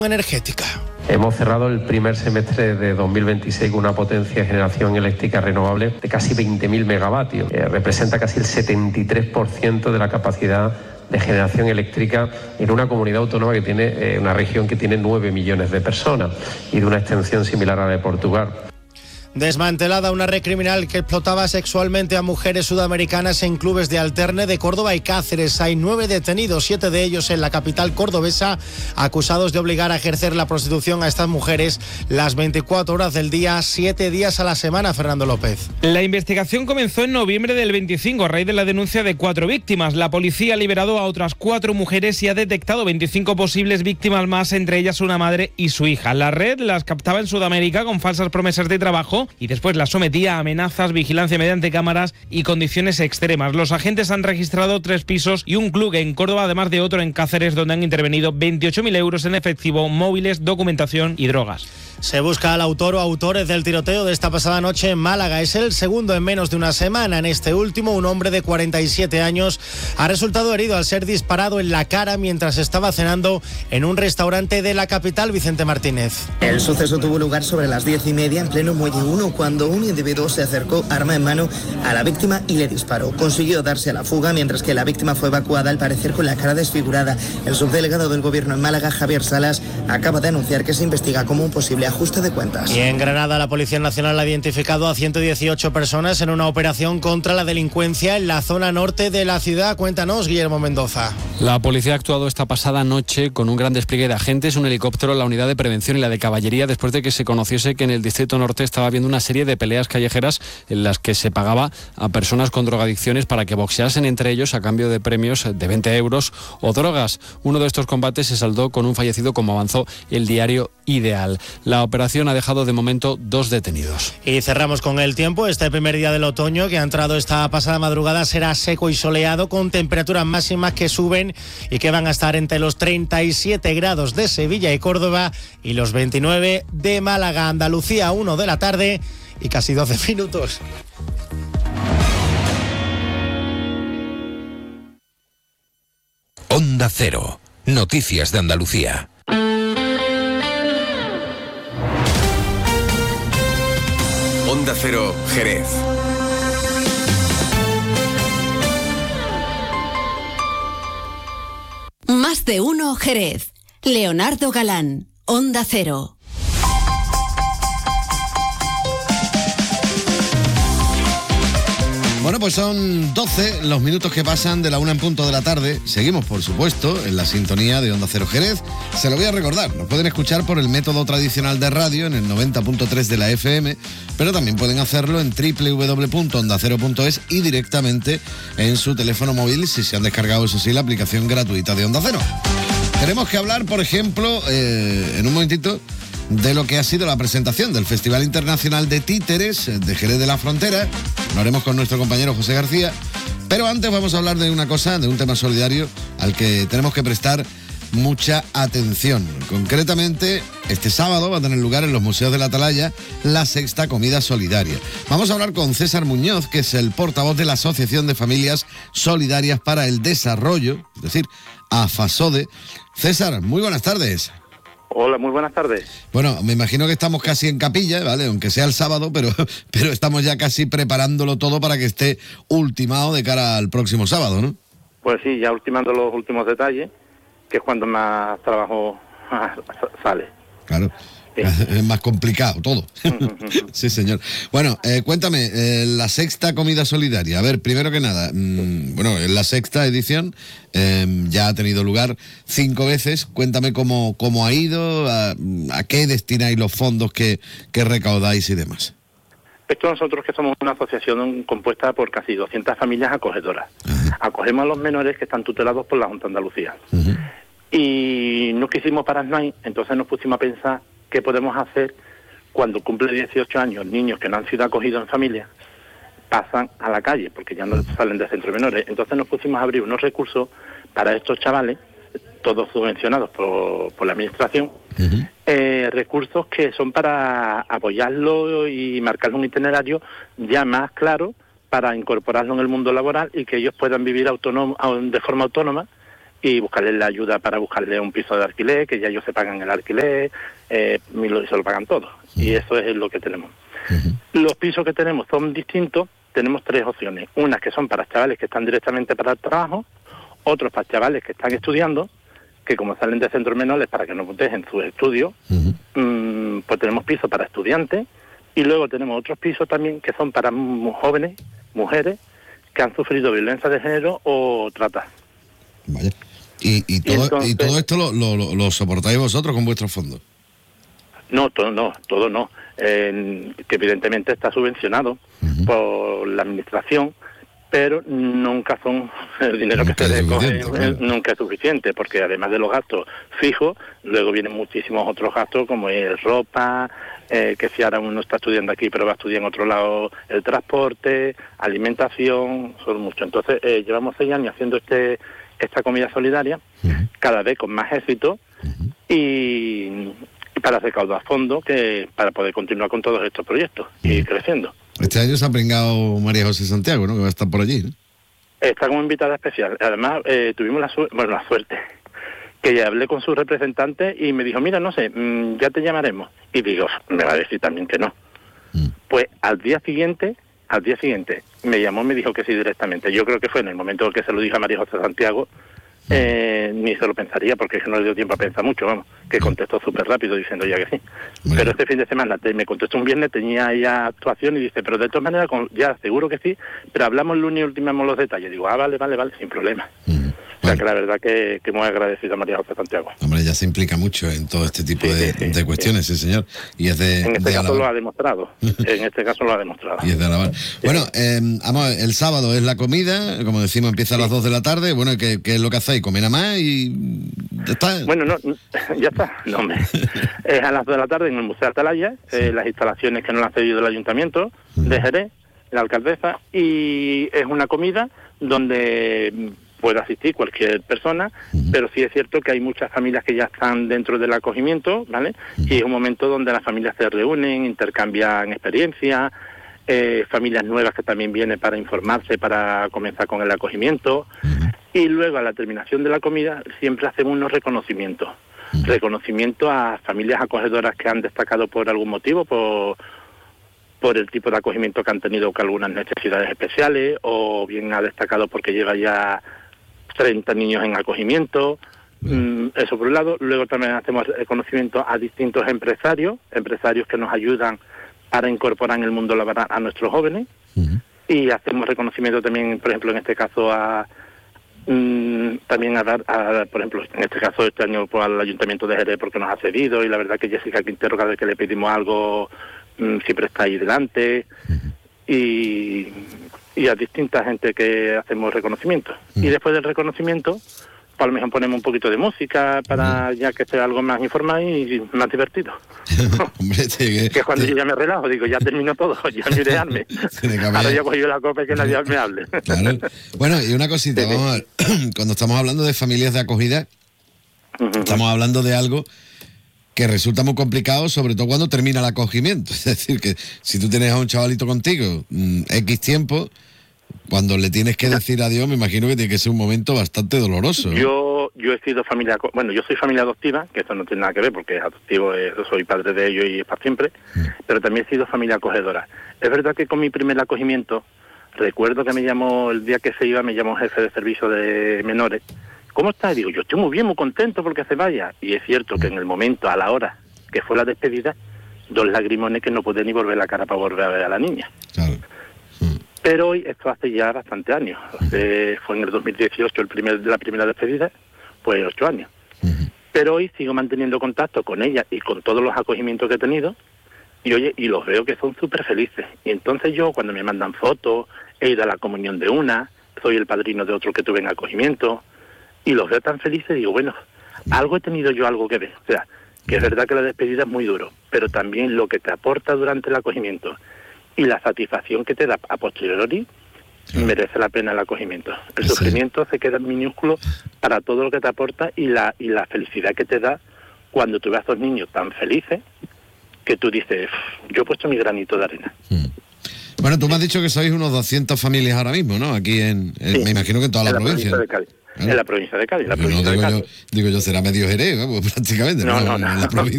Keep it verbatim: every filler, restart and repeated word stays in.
energética. Hemos cerrado el primer semestre de dos mil veintiséis con una potencia de generación eléctrica renovable de casi veinte mil megavatios. Eh, representa casi el setenta y tres por ciento de la capacidad de generación eléctrica en una comunidad autónoma que tiene, eh, una región que tiene nueve millones de personas y de una extensión similar a la de Portugal. Desmantelada una red criminal que explotaba sexualmente a mujeres sudamericanas en clubes de alterne de Córdoba y Cáceres. Hay nueve detenidos, siete de ellos en la capital cordobesa, acusados de obligar a ejercer la prostitución a estas mujeres las veinticuatro horas del día, siete días a la semana. Fernando López. La investigación comenzó en noviembre del veinticinco a raíz de la denuncia de cuatro víctimas. La policía ha liberado a otras cuatro mujeres y ha detectado veinticinco posibles víctimas más, entre ellas una madre y su hija. La red las captaba en Sudamérica con falsas promesas de trabajo y después la sometía a amenazas, vigilancia mediante cámaras y condiciones extremas. Los agentes han registrado tres pisos y un club en Córdoba, además de otro en Cáceres, donde han intervenido veintiocho mil euros en efectivo, móviles, documentación y drogas. Se busca al autor o autores del tiroteo de esta pasada noche en Málaga. Es el segundo en menos de una semana. En este último, un hombre de cuarenta y siete años ha resultado herido al ser disparado en la cara mientras estaba cenando en un restaurante de la capital. Vicente Martínez. El suceso tuvo lugar sobre las diez y media en pleno Muelle uno, cuando un individuo se acercó arma en mano a la víctima y le disparó. Consiguió darse a la fuga, mientras que la víctima fue evacuada, al parecer con la cara desfigurada. El subdelegado del Gobierno en Málaga, Javier Salas, acaba de anunciar que se investiga como un posible ajuste de cuentas. Y en Granada, la Policía Nacional ha identificado a ciento dieciocho personas en una operación contra la delincuencia en la zona norte de la ciudad. Cuéntanos, Guillermo Mendoza. La policía ha actuado esta pasada noche con un gran despliegue de agentes, un helicóptero, la unidad de prevención y la de caballería, después de que se conociese que en el distrito norte estaba habiendo una serie de peleas callejeras en las que se pagaba a personas con drogadicciones para que boxeasen entre ellos a cambio de premios de veinte euros o drogas. Uno de estos combates se saldó con un fallecido, como avanzó el diario Ideal. La operación ha dejado de momento dos detenidos. Y cerramos con el tiempo. Este primer día del otoño que ha entrado esta pasada madrugada será seco y soleado, con temperaturas máximas que suben y que van a estar entre los treinta y siete grados de Sevilla y Córdoba y los veintinueve de Málaga. Andalucía, uno de la tarde y casi doce minutos. Onda Cero. Noticias de Andalucía. Onda Cero, Jerez. Más de uno, Jerez. Leonardo Galán, Onda Cero. Bueno, pues son doce los minutos que pasan de la una en punto de la tarde. Seguimos, por supuesto, en la sintonía de Onda Cero Jerez. Se lo voy a recordar, nos pueden escuchar por el método tradicional de radio en el noventa punto tres de la F M, pero también pueden hacerlo en doble u doble u doble u punto onda cero punto es y directamente en su teléfono móvil si se han descargado, eso sí, la aplicación gratuita de Onda Cero. Tenemos que hablar, por ejemplo, eh, en un momentito, de lo que ha sido la presentación del Festival Internacional de Títeres de Jerez de la Frontera. Lo haremos con nuestro compañero José García. Pero antes vamos a hablar de una cosa, de un tema solidario al que tenemos que prestar mucha atención. Concretamente, este sábado va a tener lugar en los Museos de la Atalaya la sexta comida solidaria. Vamos a hablar con César Muñoz, que es el portavoz de la Asociación de Familias Solidarias para el Desarrollo, es decir, AFASODE. César, muy buenas tardes. Hola, muy buenas tardes. Bueno, me imagino que estamos casi en capilla, ¿vale? Aunque sea el sábado, pero, pero estamos ya casi preparándolo todo para que esté ultimado de cara al próximo sábado, ¿no? Pues sí, ya ultimando los últimos detalles, que es cuando más trabajo sale. Claro. Sí. Es más complicado todo. Sí, señor. Bueno, eh, cuéntame, eh, la sexta comida solidaria. A ver, primero que nada, mmm, bueno, en la sexta edición eh, ya ha tenido lugar cinco veces. Cuéntame cómo, cómo ha ido, a, a qué destináis los fondos que, que recaudáis y demás. Esto nosotros que somos una asociación compuesta por casi doscientas familias acogedoras. Ajá. Acogemos a los menores que están tutelados por la Junta de Andalucía. Ajá. Y no quisimos pararnos ahí, entonces nos pusimos a pensar qué podemos hacer cuando cumple dieciocho años niños que no han sido acogidos en familia, pasan a la calle porque ya no salen de centros menores. Entonces nos pusimos a abrir unos recursos para estos chavales, todos subvencionados por, por la administración, uh-huh. eh, recursos que son para apoyarlo y marcarles un itinerario ya más claro para incorporarlo en el mundo laboral y que ellos puedan vivir autónomo, de forma autónoma y buscarles la ayuda para buscarle un piso de alquiler, que ya ellos se pagan el alquiler, eh, y lo, se lo pagan todo. Uh-huh. Y eso es lo que tenemos. Uh-huh. Los pisos que tenemos son distintos, tenemos tres opciones. Unas que son para chavales que están directamente para el trabajo, otros para chavales que están estudiando, que como salen de centros menores para que no dejen sus estudios, uh-huh. mmm, pues tenemos pisos para estudiantes, y luego tenemos otros pisos también que son para jóvenes, mujeres, que han sufrido violencia de género o trata. Vaya. ¿Y, y, todo, y, entonces, ¿y todo esto lo, lo, lo soportáis vosotros con vuestros fondos? No, todo no, todo no. Eh, que evidentemente está subvencionado uh-huh. por la administración, pero nunca son el dinero nunca que se recoge, claro. nunca es suficiente, porque además de los gastos fijos, luego vienen muchísimos otros gastos como es ropa, eh, que si ahora uno está estudiando aquí pero va a estudiar en otro lado, el transporte, alimentación, son muchos. Entonces eh, llevamos seis años haciendo este esta comida solidaria, uh-huh. cada vez con más éxito, uh-huh. y, y para recaudar fondos que para poder continuar con todos estos proyectos uh-huh. y ir creciendo. Este año se ha pringado María José Santiago, ¿no? Que va a estar por allí, ¿no? Está como invitada especial. Además, eh, tuvimos la, su- bueno, la suerte que ya hablé con su representante y me dijo, mira, no sé, mmm, ya te llamaremos. Y digo, me va a decir también que no. Uh-huh. Pues al día siguiente... Al día siguiente me llamó y me dijo que sí directamente. Yo creo que fue en el momento que se lo dije a María José Santiago, eh, ni se lo pensaría, porque es que no le dio tiempo a pensar mucho, vamos, que contestó súper rápido diciendo ya que sí. Bueno. Pero este fin de semana te, me contestó un viernes, tenía ya actuación y dice, pero de todas maneras, con, ya seguro que sí, pero hablamos el lunes y ultimamos los detalles. Digo, ah, vale, vale, vale, sin problema. Mm. O sea, que la verdad que, que muy agradecido a María José Santiago. Hombre, ya se implica mucho en todo este tipo sí, de, sí, sí, de cuestiones, sí. sí, señor. Y es de, en este de caso alabar. lo ha demostrado. En este caso lo ha demostrado. Y es de alabar. Sí. Bueno, eh, vamos, el sábado es la comida, como decimos, empieza a las dos de la tarde. Bueno, ¿qué, qué es lo que hacéis? ¿Comer a más y ya está? Bueno, no, ya está. No, hombre. Es a las dos de la tarde en el Museo Atalaya, sí. eh, las instalaciones que nos ha cedido el Ayuntamiento uh-huh. de Jerez, la alcaldesa, y es una comida donde puede asistir cualquier persona, uh-huh. pero sí es cierto que hay muchas familias que ya están dentro del acogimiento, ¿vale? Uh-huh. Y es un momento donde las familias se reúnen, intercambian experiencias, eh, familias nuevas que también vienen para informarse, para comenzar con el acogimiento, uh-huh. y luego a la terminación de la comida siempre hacemos unos reconocimientos, uh-huh. reconocimiento a familias acogedoras que han destacado por algún motivo, por por el tipo de acogimiento que han tenido con algunas necesidades especiales, o bien ha destacado porque lleva ya treinta niños en acogimiento, mm, eso por un lado. Luego también hacemos reconocimiento a distintos empresarios, empresarios que nos ayudan para incorporar en el mundo laboral a nuestros jóvenes, uh-huh. y hacemos reconocimiento también, por ejemplo, en este caso a mm, también a dar, a, por ejemplo, en este caso este año pues, al Ayuntamiento de Jerez porque nos ha cedido, y la verdad que Jessica Quintero cada vez que le pedimos algo mm, siempre está ahí delante, uh-huh. y... y a distinta gente que hacemos reconocimiento. Mm. Y después del reconocimiento, pues a lo mejor ponemos un poquito de música para mm. ya que sea algo más informal y más divertido. Hombre, sí, que, que es cuando sí. yo ya me relajo, digo, ya termino todo, ya me iré a darme. Ahora ya cojo yo la copa y que nadie me hable. Claro. Bueno, y una cosita, sí, vamos a ver, cuando estamos hablando de familias de acogida, uh-huh. estamos hablando de algo que resulta muy complicado, sobre todo cuando termina el acogimiento. Es decir, que si tú tienes a un chavalito contigo mmm, X tiempo, cuando le tienes que decir adiós, me imagino que tiene que ser un momento bastante doloroso, ¿no? Yo yo he sido familia, bueno, yo soy familia adoptiva, que esto no tiene nada que ver porque es adoptivo, es, soy padre de ellos y es para siempre, mm. pero también he sido familia acogedora. Es verdad que con mi primer acogimiento, recuerdo que me llamó, el día que se iba, me llamó jefe de servicio de menores. ¿Cómo está? Y digo, yo estoy muy bien, muy contento porque se vaya. Y es cierto que en el momento, a la hora que fue la despedida, dos lagrimones que no pude ni volver la cara para volver a ver a la niña. Claro. Mm. Pero hoy, esto hace ya bastante años. Hace, fue en el dos mil dieciocho el primer, la primera despedida, pues ocho años. Uh-huh. Pero hoy sigo manteniendo contacto con ella y con todos los acogimientos que he tenido. Y oye, y los veo que son súper felices. Y entonces yo, cuando me mandan fotos, he ido a la comunión de una, soy el padrino de otro que tuve en acogimiento, y los veo tan felices, digo, bueno, algo he tenido yo algo que ver. O sea, que es verdad que la despedida es muy duro, pero también lo que te aporta durante el acogimiento y la satisfacción que te da a posteriori, sí. merece la pena el acogimiento. El sí. sufrimiento se queda minúsculo para todo lo que te aporta y la y la felicidad que te da cuando tú ves a esos niños tan felices que tú dices, yo he puesto mi granito de arena. Mm. Bueno, tú me has dicho que sois unos doscientas familias ahora mismo, ¿no? Aquí en, en sí. me imagino que en toda la, en la provincia. provincia de Cádiz. Claro. En la provincia de Cádiz. La Pero no provincia digo, de yo, Cádiz. digo yo, será medio Jerez, vamos, prácticamente. No, no, no. En la provincia.